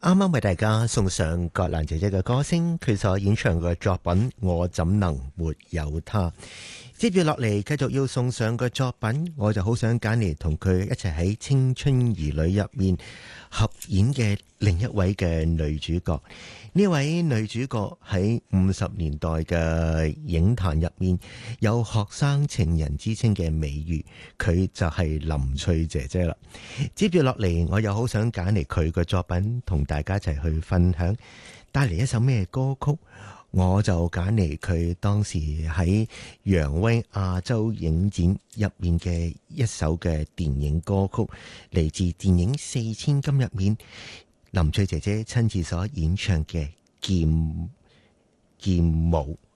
啱啱為大家送上葛蘭姐姐嘅歌聲，佢所演唱嘅作品《我怎能沒有他》。接住落嚟，繼續要送上嘅作品，我就好想揀嚟同佢一齊喺《青春兒女》入面合演嘅另一位嘅女主角。呢位女主角喺50年代嘅影壇入面有學生情人之稱嘅美譽，佢就係林翠姐姐啦。接住落嚟，我又好想揀嚟佢嘅作品同大家一齊去分享，帶嚟一首咩歌曲？我就揀嚟佢當時喺揚威亞洲影展入面嘅一首嘅電影歌曲，嚟自電影《四千金》入面林翠姐姐親自所演唱嘅劍舞。